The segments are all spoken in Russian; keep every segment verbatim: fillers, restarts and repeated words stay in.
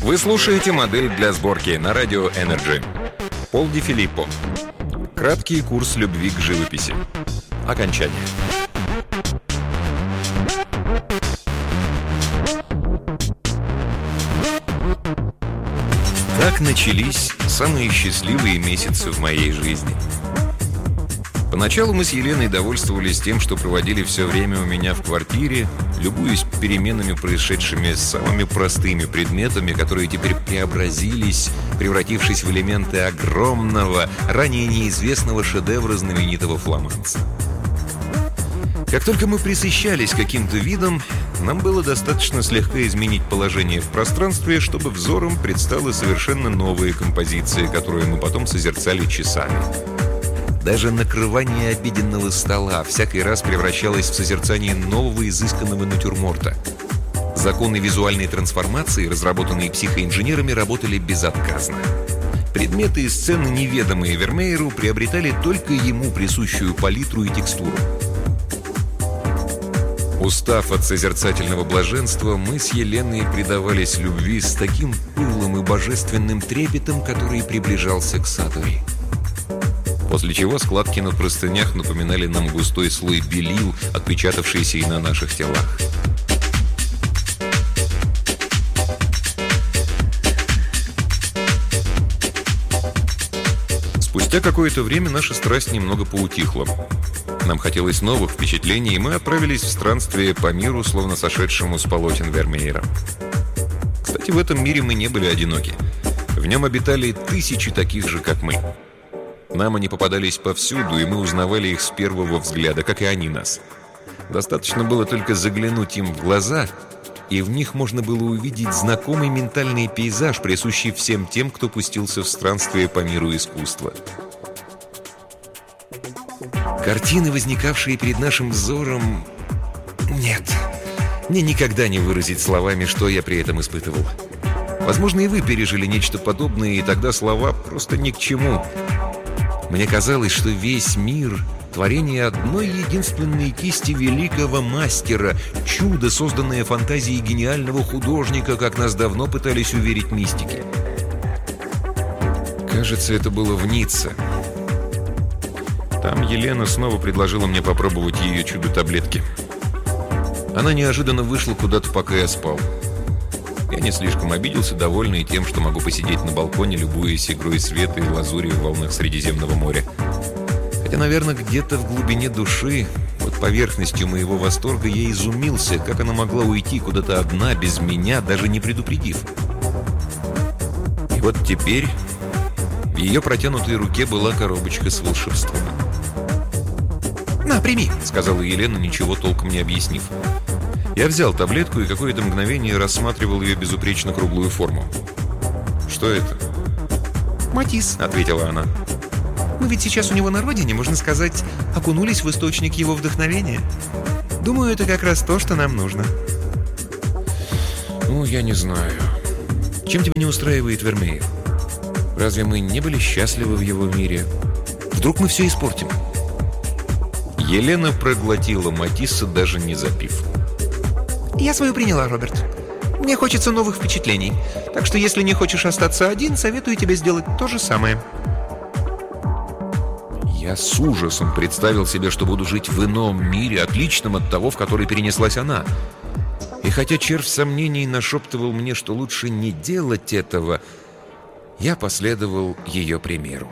Вы слушаете модель для сборки на радио Energy. Пол Ди Филиппо. Краткий курс любви к живописи. Окончание. Так начались самые счастливые месяцы в моей жизни. Поначалу мы с Еленой довольствовались тем, что проводили все время у меня в квартире, любуясь переменами, происшедшими с самыми простыми предметами, которые теперь преобразились, превратившись в элементы огромного, ранее неизвестного шедевра знаменитого фламандца. Как только мы пресыщались каким-то видом, нам было достаточно слегка изменить положение в пространстве, чтобы взором предстала совершенно новая композиция, которую мы потом созерцали часами. Даже накрывание обеденного стола всякий раз превращалось в созерцание нового изысканного натюрморта. Законы визуальной трансформации, разработанные психоинженерами, работали безотказно. Предметы и сцены, неведомые Вермееру, приобретали только ему присущую палитру и текстуру. Устав от созерцательного блаженства, мы с Еленой предавались любви с таким пылом и божественным трепетом, который приближался к сатуре. После чего складки на простынях напоминали нам густой слой белил, отпечатавшийся и на наших телах. Спустя какое-то время наша страсть немного поутихла. Нам хотелось новых впечатлений, и мы отправились в странствие по миру, словно сошедшему с полотен Вермеера. Кстати, в этом мире мы не были одиноки. В нем обитали тысячи таких же, как мы. Нам они попадались повсюду, и мы узнавали их с первого взгляда, как и они нас. Достаточно было только заглянуть им в глаза, и в них можно было увидеть знакомый ментальный пейзаж, присущий всем тем, кто пустился в странствие по миру искусства. Картины, возникавшие перед нашим взором... Нет, мне никогда не выразить словами, что я при этом испытывал. Возможно, и вы пережили нечто подобное, и тогда слова просто ни к чему. Мне казалось, что весь мир — творение одной единственной кисти великого мастера, чудо, созданное фантазией гениального художника, как нас давно пытались уверить мистики. Кажется, это было в Ницце. Там Елена снова предложила мне попробовать ее чудо-таблетки. Она неожиданно вышла куда-то, пока я спал. Я не слишком обиделся, довольный тем, что могу посидеть на балконе, любуясь игрой света и лазури в волнах Средиземного моря. Хотя, наверное, где-то в глубине души, под поверхностью моего восторга, я изумился, как она могла уйти куда-то одна, без меня, даже не предупредив. И вот теперь в ее протянутой руке была коробочка с волшебством. «На, прими», — сказала Елена, ничего толком не объяснив. Я взял таблетку и какое-то мгновение рассматривал ее безупречно круглую форму. «Что это?» «Матисс», — ответила она. «Мы ведь сейчас у него на родине, можно сказать, окунулись в источник его вдохновения. Думаю, это как раз то, что нам нужно». «Ну, я не знаю. Чем тебя не устраивает Вермеер? Разве мы не были счастливы в его мире? Вдруг мы все испортим?» Елена проглотила Матисса, даже не запив. «Я свою приняла, Роберт. Мне хочется новых впечатлений. Так что, если не хочешь остаться один, советую тебе сделать то же самое». Я с ужасом представил себе, что буду жить в ином мире, отличном от того, в который перенеслась она. И хотя червь сомнений нашептывал мне, что лучше не делать этого, я последовал ее примеру.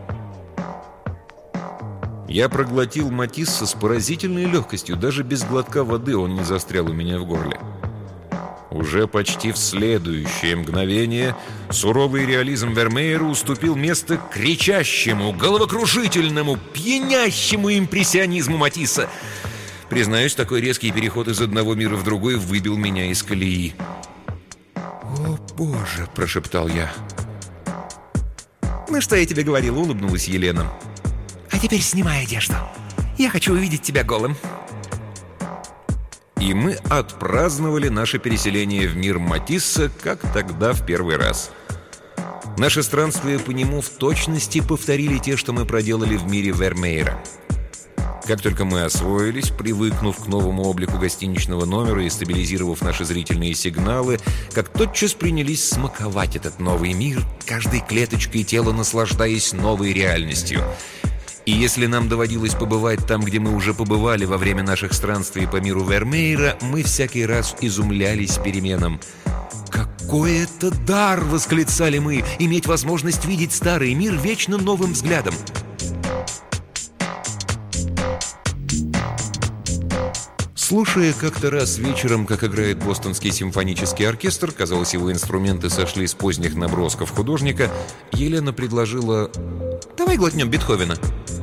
Я проглотил Матисса с поразительной легкостью, даже без глотка воды он не застрял у меня в горле. Уже почти в следующее мгновение суровый реализм Вермеера уступил место кричащему, головокрушительному, пьянящему импрессионизму Матисса. Признаюсь, такой резкий переход из одного мира в другой выбил меня из колеи. «О, Боже!» – прошептал я. «Ну, что я тебе говорила?» – улыбнулась Елена. «А теперь снимай одежду. Я хочу увидеть тебя голым». И мы отпраздновали наше переселение в мир Матисса, как тогда в первый раз. Наши странствия по нему в точности повторили те, что мы проделали в мире Вермеера. Как только мы освоились, привыкнув к новому облику гостиничного номера и стабилизировав наши зрительные сигналы, как тотчас принялись смаковать этот новый мир, каждой клеточкой тела наслаждаясь новой реальностью. И если нам доводилось побывать там, где мы уже побывали во время наших странствий по миру Вермеера, мы всякий раз изумлялись переменам. «Какой это дар!» — восклицали мы, иметь возможность видеть старый мир вечно новым взглядом. Слушая как-то раз вечером, как играет Бостонский симфонический оркестр, казалось, его инструменты сошли с поздних набросков художника, Елена предложила: «Давай глотнем Бетховена».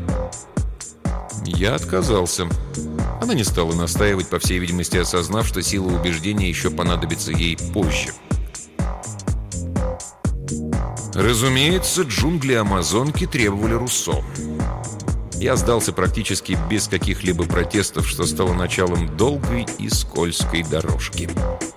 Я отказался. Она не стала настаивать, по всей видимости, осознав, что сила убеждения еще понадобится ей позже. Разумеется, джунгли Амазонки требовали Руссо. Я сдался практически без каких-либо протестов, что стало началом долгой и скользкой дорожки.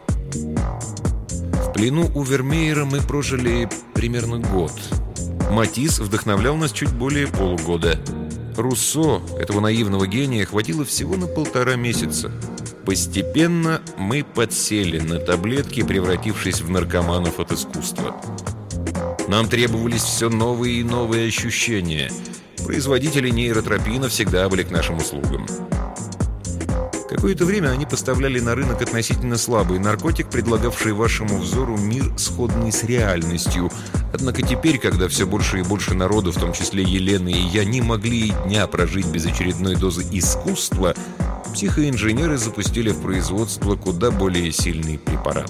В плену у Вермеера мы прожили примерно год. Матисс вдохновлял нас чуть более полугода. Руссо, этого наивного гения, хватило всего на полтора месяца. Постепенно мы подсели на таблетки, превратившись в наркоманов от искусства. Нам требовались все новые и новые ощущения. Производители нейротропина всегда были к нашим услугам. Какое-то время они поставляли на рынок относительно слабый наркотик, предлагавший вашему взору мир, сходный с реальностью. Однако теперь, когда все больше и больше народу, в том числе Елена и я, не могли и дня прожить без очередной дозы искусства, психоинженеры запустили в производство куда более сильный препарат.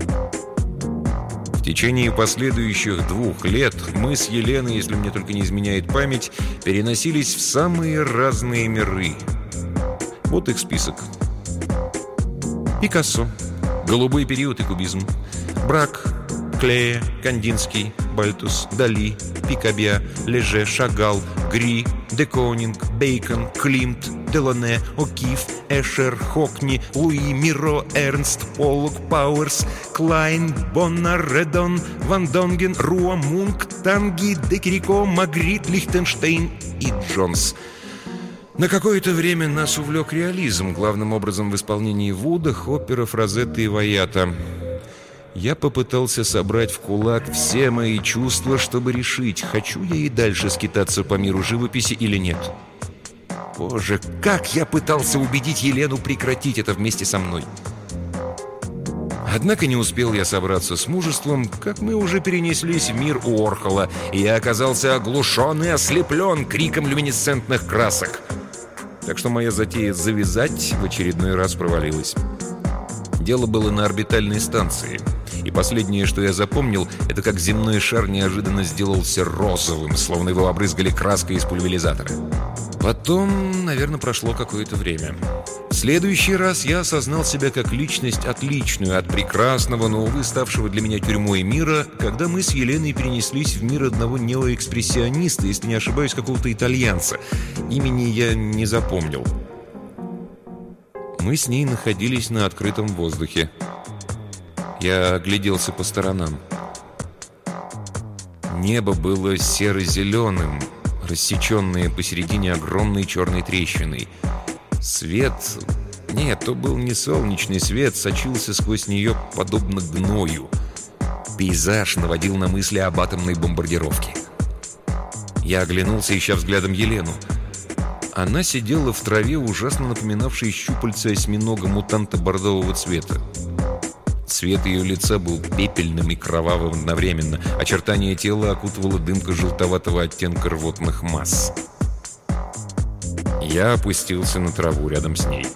В течение последующих двух лет мы с Еленой, если мне только не изменяет память, переносились в самые разные миры. Вот их список. Пикассо, голубой период и кубизм, Брак, Клея, Кандинский, Бальтус, Дали, Пикабья, Леже, Шагал, Гри, де Конинг, Бейкон, Климт, Делане, О'Кифф, Эшер, Хокни, Луи, Миро, Эрнст, Поллок, Пауэрс, Клайн, Боннар, Редон, Ван Донген, Руа, Мунк, Танги, Декерико, Магрит, Лихтенштейн и Джонс. На какое-то время нас увлек реализм, главным образом в исполнении Вуда, Хоппера, Фразетта и Вайята. Я попытался собрать в кулак все мои чувства, чтобы решить, хочу я и дальше скитаться по миру живописи или нет. Боже, как я пытался убедить Елену прекратить это вместе со мной. Однако не успел я собраться с мужеством, как мы уже перенеслись в мир Уорхола, и я оказался оглушен и ослеплен криком люминесцентных красок. Так что моя затея завязать в очередной раз провалилась. Дело было на орбитальной станции. И последнее, что я запомнил, это как земной шар неожиданно сделался розовым, словно его обрызгали краской из пульверизатора. Потом, наверное, прошло какое-то время. В следующий раз я осознал себя как личность, отличную от прекрасного, но, увы, ставшего для меня тюрьмой мира, когда мы с Еленой перенеслись в мир одного неоэкспрессиониста, если не ошибаюсь, какого-то итальянца. Имени я не запомнил. Мы с ней находились на открытом воздухе. Я огляделся по сторонам. Небо было серо-зеленым, рассеченное посередине огромной черной трещиной. Свет... Нет, то был не солнечный свет, сочился сквозь нее подобно гною. Пейзаж наводил на мысли об атомной бомбардировке. Я оглянулся, ища взглядом Елену. Она сидела в траве, ужасно напоминавшей щупальца осьминога-мутанта бордового цвета. Цвет ее лица был пепельным и кровавым одновременно. Очертания тела окутывала дымка желтоватого оттенка рвотных масс. Я опустился на траву рядом с ней.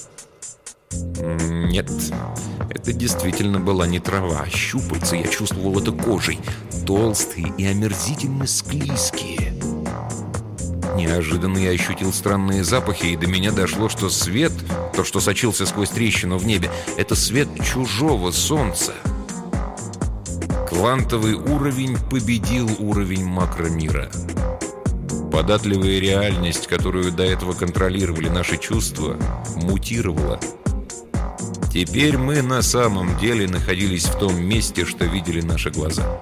Нет, это действительно была не трава, а щупальца. Я чувствовал это кожей. Толстые и омерзительно склизкие. Неожиданно я ощутил странные запахи, и до меня дошло, что свет, то, что сочился сквозь трещину в небе, это свет чужого солнца. Квантовый уровень победил уровень макромира. Податливая реальность, которую до этого контролировали наши чувства, мутировала. Теперь мы на самом деле находились в том месте, что видели наши глаза.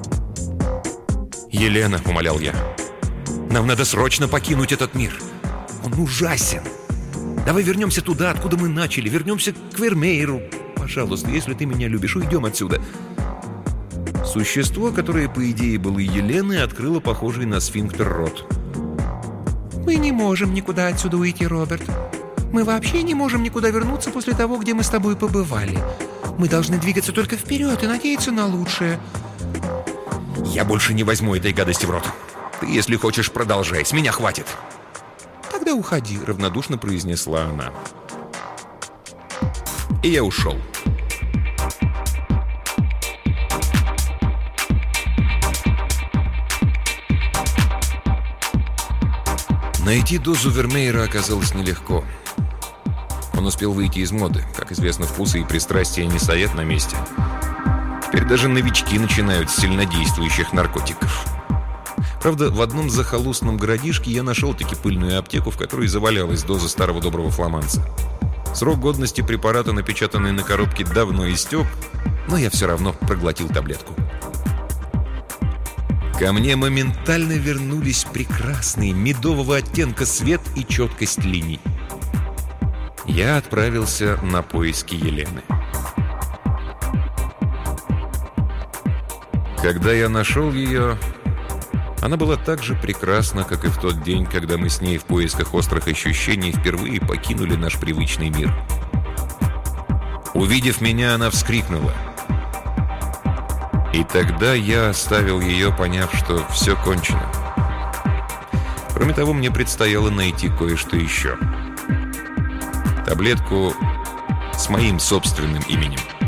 «Елена», — умолял я, — «нам надо срочно покинуть этот мир. Он ужасен. Давай вернемся туда, откуда мы начали. Вернемся к Вермееру. Пожалуйста, если ты меня любишь, уйдем отсюда». Существо, которое, по идее, было Еленой, открыло похожий на сфинктер рот. «Мы не можем никуда отсюда уйти, Роберт. Мы вообще не можем никуда вернуться после того, где мы с тобой побывали. Мы должны двигаться только вперед и надеяться на лучшее». «Я больше не возьму этой гадости в рот. Ты, если хочешь, продолжай. С меня хватит». «Тогда уходи», — равнодушно произнесла она. И я ушел. Найти дозу Вермеера оказалось нелегко. Он успел выйти из моды. Как известно, вкусы и пристрастия не стоят на месте. Теперь даже новички начинают с сильнодействующих наркотиков. Правда, в одном захолустном городишке я нашел-таки пыльную аптеку, в которой завалялась доза старого доброго фламанца. Срок годности препарата, напечатанный на коробке, давно истек, но я все равно проглотил таблетку. Ко мне моментально вернулись прекрасные медового оттенка свет и четкость линий. Я отправился на поиски Елены. Когда я нашел ее, она была так же прекрасна, как и в тот день, когда мы с ней в поисках острых ощущений впервые покинули наш привычный мир. Увидев меня, она вскрикнула. И тогда я оставил ее, поняв, что все кончено. Кроме того, мне предстояло найти кое-что еще. Таблетку с моим собственным именем.